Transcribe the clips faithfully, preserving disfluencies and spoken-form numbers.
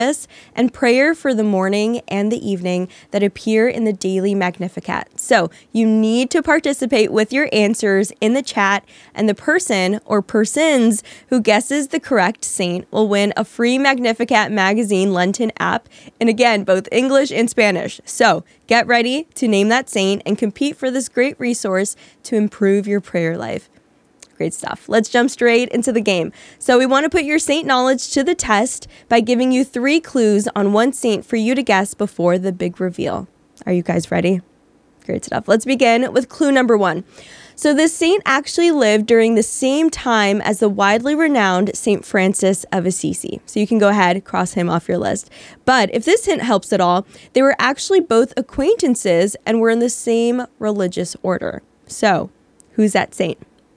and prayer for the morning and the evening that appear in the daily Magnificat. So you need to participate with your answers in the chat, and the person or persons who guesses the correct saint will win a free Magnificat magazine Lenten app, and again, both English and Spanish. So get ready to name that saint and compete for this great resource to improve your prayer life. Great stuff. Let's jump straight into the game. So we want to put your saint knowledge to the test by giving you three clues on one saint for you to guess before the big reveal. Are you guys ready? Great stuff. Let's begin with clue number one. So this saint actually lived during the same time as the widely renowned Saint Francis of Assisi. So you can go ahead, cross him off your list. But if this hint helps at all, they were actually both acquaintances and were in the same religious order. So who's that saint?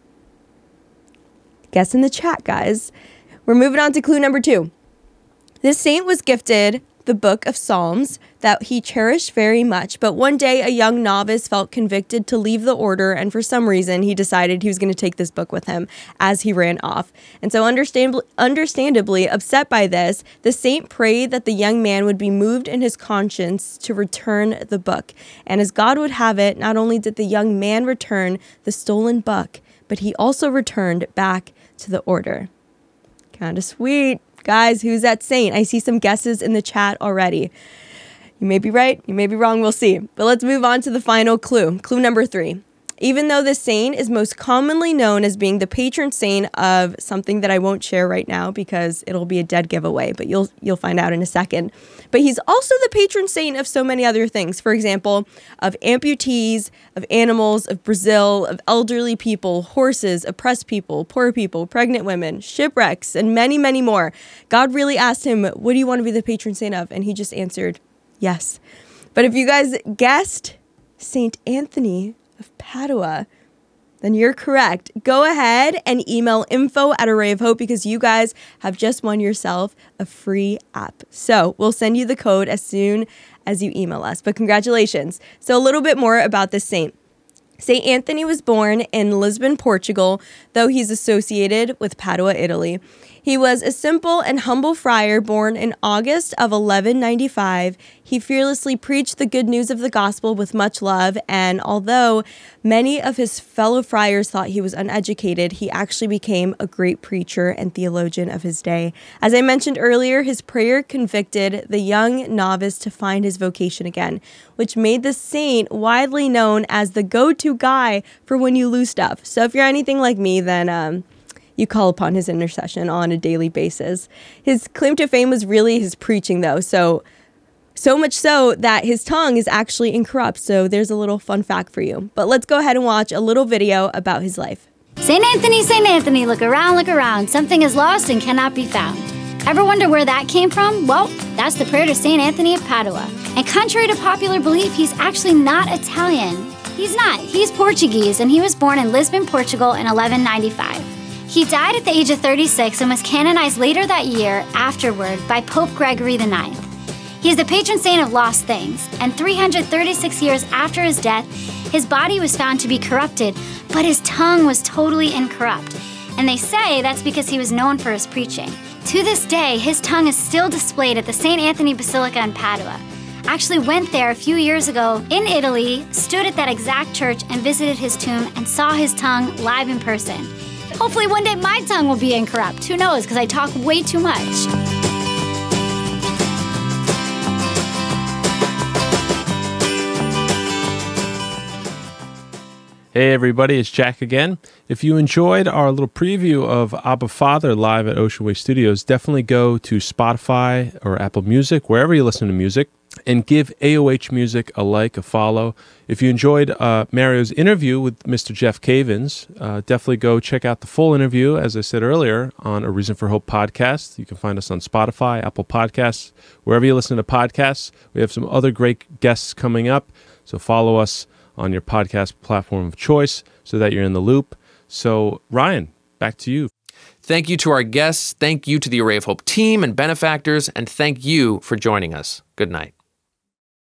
Guess in the chat, guys. We're moving on to clue number two. This saint was gifted the book of Psalms that he cherished very much, but one day a young novice felt convicted to leave the order, and for some reason he decided he was going to take this book with him as he ran off. And so understandably, understandably upset by this, the saint prayed that the young man would be moved in his conscience to return the book. And as God would have it, not only did the young man return the stolen book, but he also returned back to the order. Kind of sweet. Guys, who's that saint? I see some guesses in the chat already. You may be right, you may be wrong, we'll see. But let's move on to the final clue. Clue number three. Even though this saint is most commonly known as being the patron saint of something that I won't share right now because it'll be a dead giveaway, but you'll you'll find out in a second. But he's also the patron saint of so many other things. For example, of amputees, of animals, of Brazil, of elderly people, horses, oppressed people, poor people, pregnant women, shipwrecks, and many, many more. God really asked him, what do you want to be the patron saint of? And he just answered, yes. But if you guys guessed Saint Anthony of Padua, then you're correct. Go ahead and email info at Array of Hope because you guys have just won yourself a free app. So we'll send you the code as soon as you email us. But congratulations. So a little bit more about this saint. Saint Anthony was born in Lisbon, Portugal, though he's associated with Padua, Italy. He was a simple and humble friar born in August of eleven ninety-five. He fearlessly preached the good news of the gospel with much love, and although many of his fellow friars thought he was uneducated, he actually became a great preacher and theologian of his day. As I mentioned earlier, his prayer convicted the young novice to find his vocation again, which made the saint widely known as the go-to guy for when you lose stuff. So if you're anything like me, then um, you call upon his intercession on a daily basis. His claim to fame was really his preaching, though, so so much so that his tongue is actually incorrupt. So there's a little fun fact for you. But let's go ahead and watch a little video about his life. Saint Anthony, Saint Anthony, look around, look around. Something is lost and cannot be found. Ever wonder where that came from? Well, that's the prayer to Saint Anthony of Padua. And contrary to popular belief, he's actually not Italian. He's not. He's Portuguese, and he was born in Lisbon, Portugal in eleven ninety-five. He died at the age of thirty-six and was canonized later that year afterward by Pope Gregory the ninth. He is the patron saint of lost things, and three hundred thirty-six years after his death, his body was found to be corrupted, but his tongue was totally incorrupt. And they say that's because he was known for his preaching. To this day, his tongue is still displayed at the Saint Anthony Basilica in Padua. I actually went there a few years ago in Italy, stood at that exact church and visited his tomb and saw his tongue live in person. Hopefully one day my tongue will be incorrupt. Who knows, because I talk way too much. Hey everybody, it's Jack again. If you enjoyed our little preview of Abba Father live at Ocean Way Studios, definitely go to Spotify or Apple Music, wherever you listen to music, and give A O H Music a like, a follow. If you enjoyed uh, Mario's interview with Mister Jeff Cavins, uh, definitely go check out the full interview, as I said earlier, on A Reason for Hope podcast. You can find us on Spotify, Apple Podcasts, wherever you listen to podcasts. We have some other great guests coming up, so follow us on your podcast platform of choice so that you're in the loop. So, Ryan, back to you. Thank you to our guests. Thank you to the Array of Hope team and benefactors. And thank you for joining us. Good night.